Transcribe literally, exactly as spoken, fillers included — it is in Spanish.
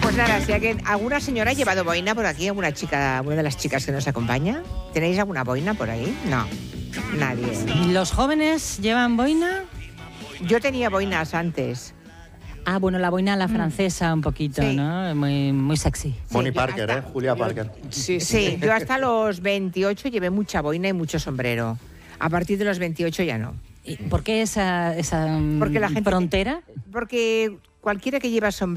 Pues nada, si alguien, ¿alguna señora ha llevado boina por aquí? ¿Alguna chica, alguna de las chicas que nos acompaña? ¿Tenéis alguna boina por ahí? No, nadie. ¿Los jóvenes llevan boina? Yo tenía boinas antes. Ah, bueno, la boina a la francesa un poquito, Sí. ¿no? Muy, muy sexy. Bonnie yo Parker, hasta- ¿eh? Julia Parker. Sí, sí, yo hasta los veintiocho llevé mucha boina y mucho sombrero. A partir de los veintiocho ya no. ¿Y ¿Por qué esa, esa mm, Porque la gente- frontera? Porque cualquiera que lleva sombrero